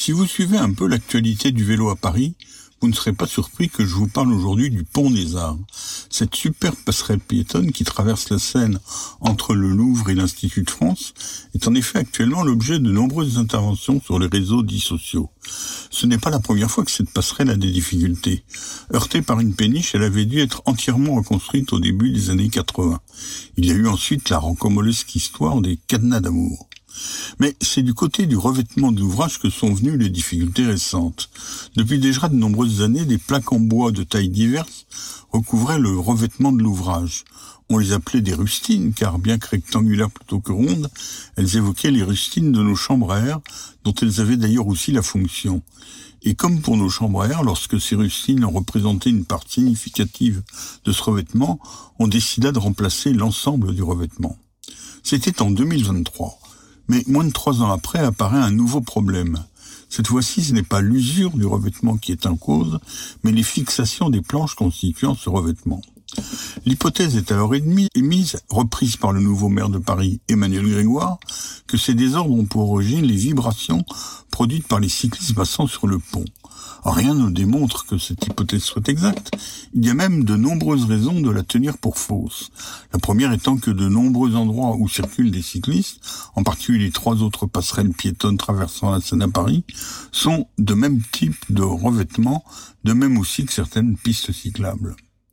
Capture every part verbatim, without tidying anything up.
Si vous suivez un peu l'actualité du vélo à Paris, vous ne serez pas surpris que je vous parle aujourd'hui du Pont des Arts. Cette superbe passerelle piétonne qui traverse la Seine entre le Louvre et l'Institut de France est en effet actuellement l'objet de nombreuses interventions sur les réseaux dits sociaux. Ce n'est pas la première fois que cette passerelle a des difficultés. Heurtée par une péniche, elle avait dû être entièrement reconstruite au début des années quatre-vingts. Il y a eu ensuite la rocambolesque histoire des cadenas d'amour. Mais c'est du côté du revêtement de l'ouvrage que sont venues les difficultés récentes. Depuis déjà de nombreuses années, des plaques en bois de tailles diverses recouvraient le revêtement de l'ouvrage. On les appelait des rustines, car bien que rectangulaires plutôt que rondes, elles évoquaient les rustines de nos chambres à air, dont elles avaient d'ailleurs aussi la fonction. Et comme pour nos chambres à air, lorsque ces rustines ont représenté une part significative de ce revêtement, on décida de remplacer l'ensemble du revêtement. C'était en deux mille vingt-trois. Mais moins de trois ans après apparaît un nouveau problème. Cette fois-ci, ce n'est pas l'usure du revêtement qui est en cause, mais les fixations des planches constituant ce revêtement. L'hypothèse est alors émise, reprise par le nouveau maire de Paris, Emmanuel Grégoire, que ces désordres ont pour origine les vibrations produites par les cyclistes passant sur le pont. Rien ne démontre que cette hypothèse soit exacte. Il y a même de nombreuses raisons de la tenir pour fausse. La première étant que de nombreux endroits où circulent des cyclistes, en particulier les trois autres passerelles piétonnes traversant la Seine à Paris, sont de même type de revêtement, de même aussi que certaines pistes cyclables.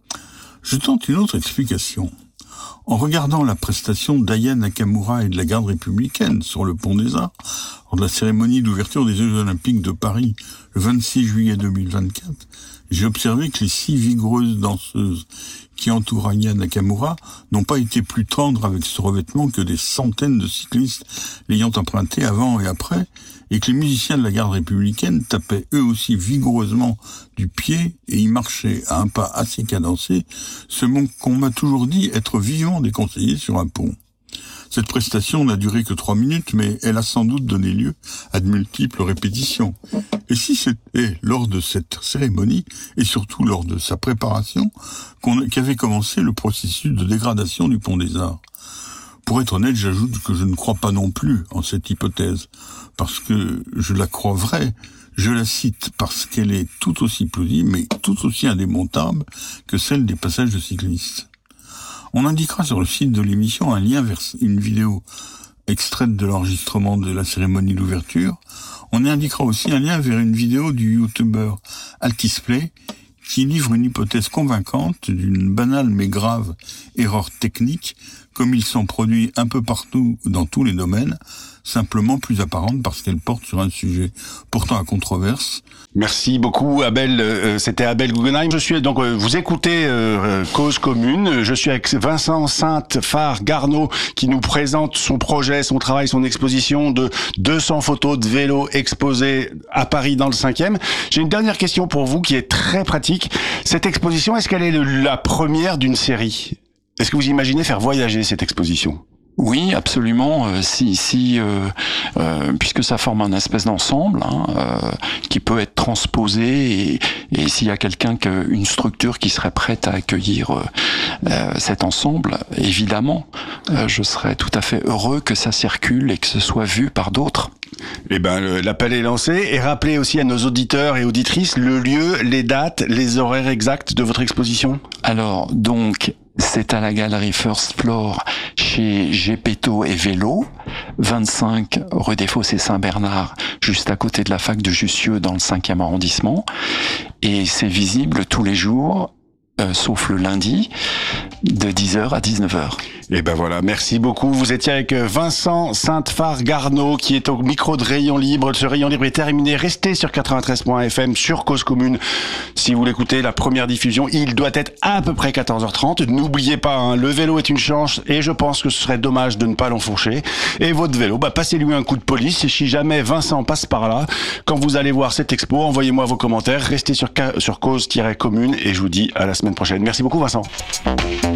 Je tente une autre explication. En regardant la prestation d'Aya Nakamura et de la garde républicaine sur le Pont des Arts, lors de la cérémonie d'ouverture des Jeux Olympiques de Paris le vingt-six juillet deux mille vingt-quatre, j'ai observé que les six vigoureuses danseuses qui entourent Aya Nakamura n'ont pas été plus tendres avec ce revêtement que des centaines de cyclistes l'ayant emprunté avant et après, et que les musiciens de la garde républicaine tapaient eux aussi vigoureusement du pied et y marchaient à un pas assez cadencé, ce qu'on m'a toujours dit être vivement déconseillé sur un pont. Cette prestation n'a duré que trois minutes, mais elle a sans doute donné lieu à de multiples répétitions. Et si c'était lors de cette cérémonie, et surtout lors de sa préparation, qu'on, qu'avait commencé le processus de dégradation du Pont des Arts? Pour être honnête, j'ajoute que je ne crois pas non plus en cette hypothèse, parce que je la crois vraie. Je la cite parce qu'elle est tout aussi plausible, mais tout aussi indémontable que celle des passages de cyclistes. On indiquera sur le site de l'émission un lien vers une vidéo extraite de l'enregistrement de la cérémonie d'ouverture. On y indiquera aussi un lien vers une vidéo du youtubeur Altisplay qui livre une hypothèse convaincante d'une banale mais grave erreur technique, comme ils sont produits un peu partout dans tous les domaines, simplement plus apparente parce qu'elle porte sur un sujet pourtant à controverse. Merci beaucoup Abel, euh, c'était Abel Guggenheim. Je suis donc euh, vous écoutez euh, Cause Commune. Je suis avec Vincent Sainte-Phare-Garneau qui nous présente son projet, son travail, son exposition de deux cents photos de vélos exposées à Paris dans le cinquième. J'ai une dernière question pour vous qui est très pratique. Cette exposition, est-ce qu'elle est la première d'une série ? Est-ce que vous imaginez faire voyager cette exposition ? Oui, absolument. Euh, si, si, euh, euh, puisque ça forme un espèce d'ensemble hein, euh, qui peut être transposé, et, et s'il y a quelqu'un, que, une structure qui serait prête à accueillir euh, euh, cet ensemble, évidemment, euh, je serais tout à fait heureux que ça circule et que ce soit vu par d'autres. Eh ben, l'appel est lancé. Et rappelez aussi à nos auditeurs et auditrices le lieu, les dates, les horaires exacts de votre exposition. Alors, donc, c'est à la galerie First Floor chez Gepetto et Vélo, vingt-cinq rue des Fossés Saint-Bernard, juste à côté de la fac de Jussieu dans le cinquième arrondissement. Et c'est visible tous les jours, euh, sauf le lundi, de dix heures à dix-neuf heures. Et ben voilà, merci beaucoup. Vous étiez avec Vincent Sainte-Phare-Garneau qui est au micro de Rayon Libre. Ce Rayon Libre est terminé. Restez sur quatre-vingt-treize point F M sur Cause Commune. Si vous l'écoutez, la première diffusion, il doit être à peu près quatorze heures trente. N'oubliez pas, hein, le vélo est une chance et je pense que ce serait dommage de ne pas l'enfourcher. Et votre vélo, bah, passez-lui un coup de police. Et si jamais Vincent passe par là, quand vous allez voir cette expo, envoyez-moi vos commentaires. Restez sur, sur Cause-Commune et je vous dis à la semaine prochaine. Merci beaucoup Vincent.